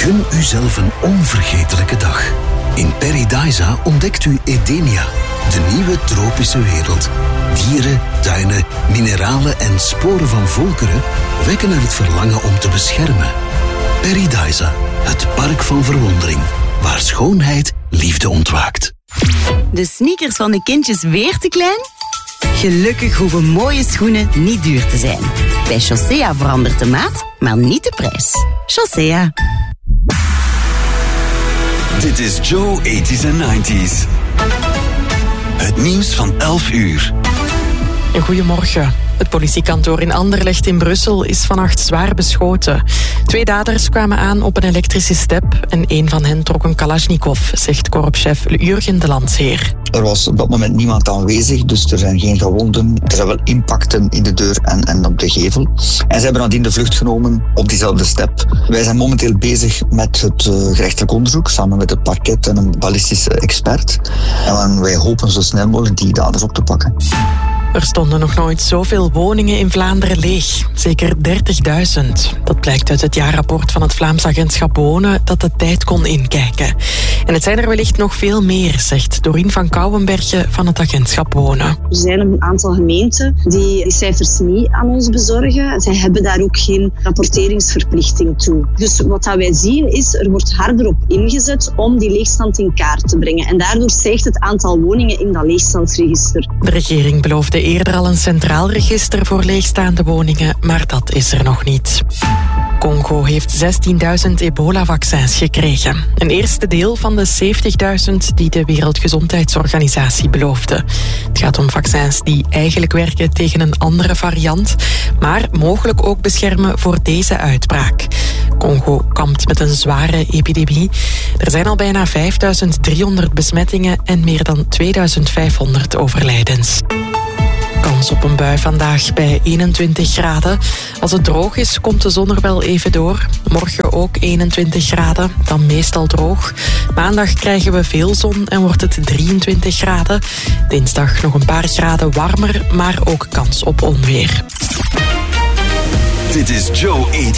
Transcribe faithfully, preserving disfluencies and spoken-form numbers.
Gun uzelf een onvergetelijke dag. In Paradisa ontdekt u Edenia, de nieuwe tropische wereld. Dieren, tuinen, mineralen en sporen van volkeren wekken er het verlangen om te beschermen. Paradisa, het park van verwondering, waar schoonheid liefde ontwaakt. De sneakers van de kindjes weer te klein? Gelukkig hoeven mooie schoenen niet duur te zijn. Bij Chaussea verandert de maat, maar niet de prijs. Chaussea. Dit is Joe eighties en nineties. Het nieuws van elf uur. Goedemorgen. Het politiekantoor in Anderlecht in Brussel is vannacht zwaar beschoten. Twee daders kwamen aan op een elektrische step en een van hen trok een Kalashnikov, zegt korpschef Jurgen de Landsheer. Er was op dat moment niemand aanwezig, dus er zijn geen gewonden. Er zijn wel impacten in de deur en, en op de gevel. En ze hebben nadien de vlucht genomen op diezelfde step. Wij zijn momenteel bezig met het uh, gerechtelijk onderzoek, samen met het parket en een ballistische expert. En wij hopen zo snel mogelijk die daders op te pakken. Er stonden nog nooit zoveel woningen in Vlaanderen leeg. Zeker dertigduizend. Dat blijkt uit het jaarrapport van het Vlaams Agentschap Wonen dat de tijd kon inkijken. En het zijn er wellicht nog veel meer, zegt Dorien van Kouwenbergen van het Agentschap Wonen. Er zijn een aantal gemeenten die die cijfers niet aan ons bezorgen. Zij hebben daar ook geen rapporteringsverplichting toe. Dus wat wij zien is, er wordt harder op ingezet om die leegstand in kaart te brengen. En daardoor stijgt het aantal woningen in dat leegstandsregister. De regering beloofde eerder al een centraal register voor leegstaande woningen, maar dat is er nog niet. Congo heeft zestienduizend ebola-vaccins gekregen. Een eerste deel van de zeventigduizend die de Wereldgezondheidsorganisatie beloofde. Het gaat om vaccins die eigenlijk werken tegen een andere variant, maar mogelijk ook beschermen voor deze uitbraak. Congo kampt met een zware epidemie. Er zijn al bijna vijfduizend driehonderd besmettingen en meer dan tweeduizend vijfhonderd overlijdens. Kans op een bui vandaag bij eenentwintig graden. Als het droog is, komt de zon er wel even door. Morgen ook eenentwintig graden, dan meestal droog. Maandag krijgen we veel zon en wordt het drieëntwintig graden. Dinsdag nog een paar graden warmer, maar ook kans op onweer. Dit is Joe eighties.